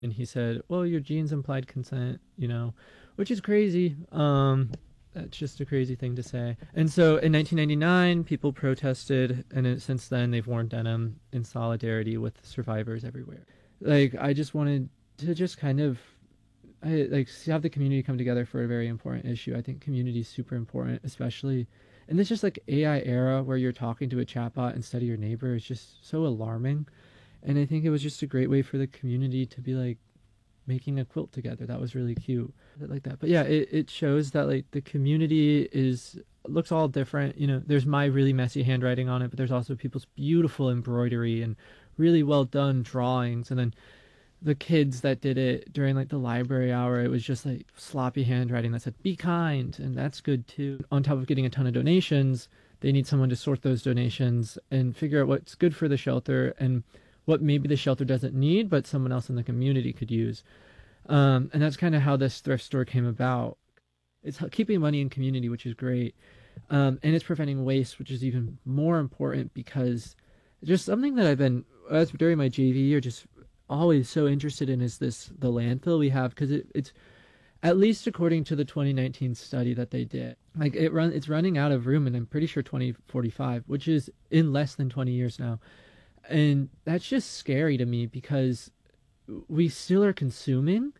And he said, well, your genes implied consent, which is crazy. That's just a crazy thing to say. And so in 1999, people protested, and since then they've worn denim in solidarity with survivors everywhere. Like, I just wanted to just kind of have the community come together for a very important issue. I think community is super important, especially in this just like AI era where you're talking to a chatbot instead of your neighbor. Is just so alarming. And I think it was just a great way for the community to be like making a quilt together. That was really cute, like that. But yeah, it shows that like the community looks all different. There's my really messy handwriting on it, but there's also people's beautiful embroidery and really well done drawings. And then the kids that did it during like the library hour, it was just like sloppy handwriting that said "be kind," and that's good too. On top of getting a ton of donations, they need someone to sort those donations and figure out what's good for the shelter and what maybe the shelter doesn't need, but someone else in the community could use. And that's kind of how this thrift store came about. It's keeping money in community, which is great. And it's preventing waste, which is even more important because just something that I've been, as during my JV year, just always so interested in is the landfill we have, because it's at least according to the 2019 study that they did, like it's running out of room, and I'm pretty sure 2045, which is in less than 20 years now. And that's just scary to me because we still are consuming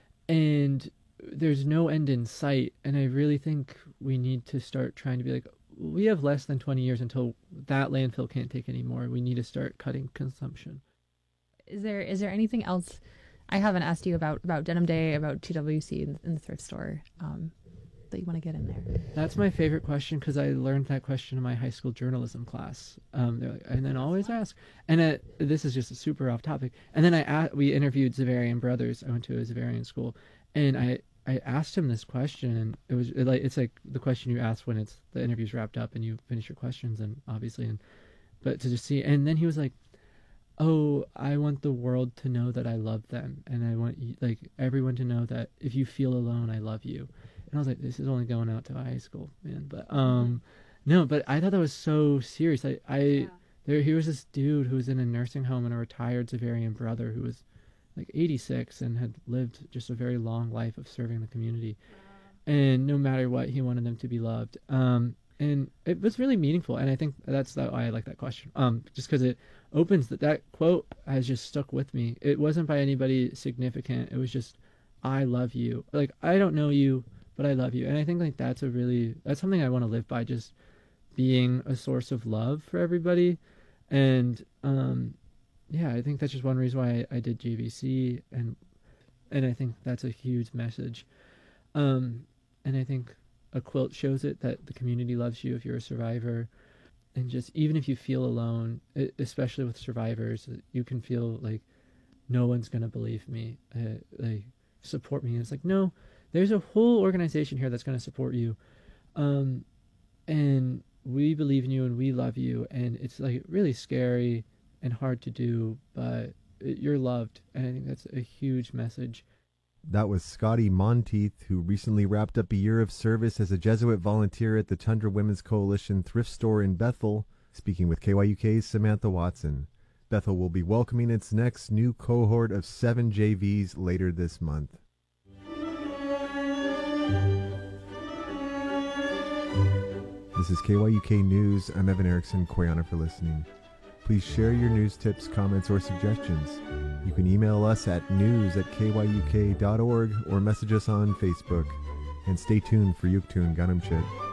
and there's no end in sight. And I really think we need to start trying to be like, we have less than 20 years until that landfill can't take anymore. We need to start cutting consumption. Is there anything else I haven't asked you about Denim Day, about TWC in the thrift store, that you want to get in there? That's my favorite question because I learned that question in my high school journalism class. They're like, and then always ask. And this is just a super off topic. And then we interviewed Zavarian brothers. I went to a Zavarian school, and I asked him this question, and it's like the question you ask when the interview's wrapped up and you finish your questions, and obviously, but to just see. And then he was like, "Oh, I want the world to know that I love them, and I want like everyone to know that if you feel alone, I love you." And I was like, this is only going out to high school, man. But no, but I thought that was so serious. He was this dude who was in a nursing home and a retired Zavarian brother who was like 86 and had lived just a very long life of serving the community. And no matter what, he wanted them to be loved. And it was really meaningful. And I think that's why I like that question. Just because it opens that quote has just stuck with me. It wasn't by anybody significant. It was just, I love you. Like, I don't know you, but I love you. And I think like that's something I want to live by, just being a source of love for everybody. And yeah, I think that's just one reason why I did JVC, and I think that's a huge message. And I think a quilt shows it, that the community loves you if you're a survivor. And just even if you feel alone, especially with survivors, you can feel like no one's gonna believe me, like support me. And it's like, no, there's a whole organization here that's going to support you. And we believe in you and we love you. And it's like really scary and hard to do, but you're loved. And I think that's a huge message. That was Scotty Monteith, who recently wrapped up a year of service as a Jesuit volunteer at the Tundra Women's Coalition thrift store in Bethel, speaking with KYUK's Samantha Watson. Bethel will be welcoming its next new cohort of 7 JVs later this month. This is KYUK News. I'm Evan Erickson. Koyana for listening. Please share your news tips, comments, or suggestions. You can email us at news@kyuk.org or message us on Facebook. And stay tuned for Yuktun Ganamchit.